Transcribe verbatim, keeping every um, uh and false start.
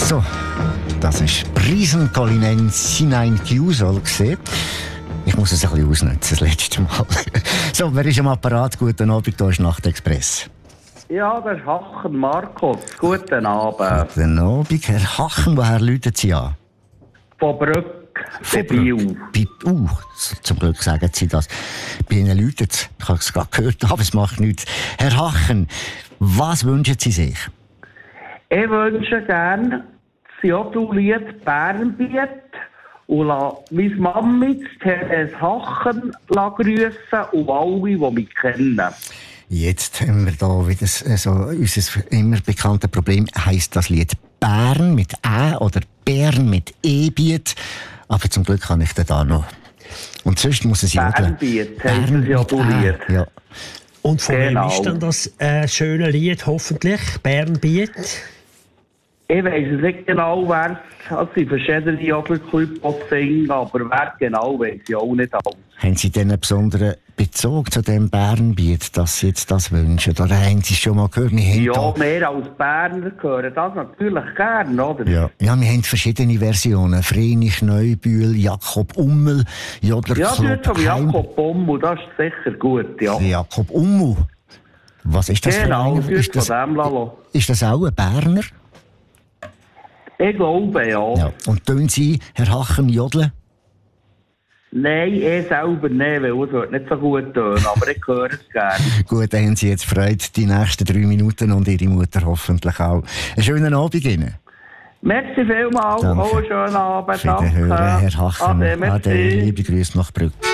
So, das ist Prisen Colinen Sinain Chiuso gesehen. Ich muss es ein bisschen ausnutzen, das letzte Mal. So, wer ist am Apparat? Guten Abend, hier ist Nachtexpress. Ja, das ist Hachen Markus. Guten Abend. Guten Abend, Herr Hachen. Woher läuten Sie an? Von Brück, bei Biel. Bei, uh, zum Glück sagen Sie das. Bei Ihnen läutet es. Ich habe es gerade gehört, aber es macht nichts. Herr Hachen, was wünschen Sie sich? Ich wünsche gerne das Jodl-Lied Bernbiet und lasse meine Mami, Therese Hachen, grüssen und alle, die mich kennen. Jetzt haben wir da wieder so unser immer bekanntes Problem. Heisst das Lied Bern mit Ä oder Bern mit E-Biet? Aber zum Glück kann ich da, da noch. Und sonst muss es jodeln. Bernbiet heisst das Jodl-Lied. Ja. Und von Genau. wem ist dann das äh, schöne Lied, hoffentlich? Bernbiet? Ich weiss es nicht genau, wer es hat. Es sind verschiedene Jodelclubs, die singen, aber wer genau weiss ich auch nicht alles. Haben Sie denn einen besonderen Bezug zu dem Bernbiet, dass Sie jetzt das wünschen? Oder haben Sie es schon mal gehört? Wir haben Ja, da... wir als Berner hören das natürlich gerne, oder? Ja. ja, wir haben verschiedene Versionen. Vreni Neubühl, Jakob Ummel, Jodler Ja, Club, dort von Jakob Ummel, das ist sicher gut, ja. Jakob Ummel? Was ist das genau, für ein? Ist das, von dem Lalo. ist das auch ein Berner? Ich glaube, ja. Ja. Und tun Sie, Herr Hachen, jodeln? Nein, ich selber nicht, weil es wird nicht so gut tun, aber ich höre es gerne. Gut, dann haben Sie jetzt Freude, die nächsten drei Minuten und Ihre Mutter hoffentlich auch. Einen schönen Abend Ihnen. Merci vielmals, auch einen schönen Abend. Danke. Herr Hachen. Ade, merci. Ade, liebe Grüße nach Brück.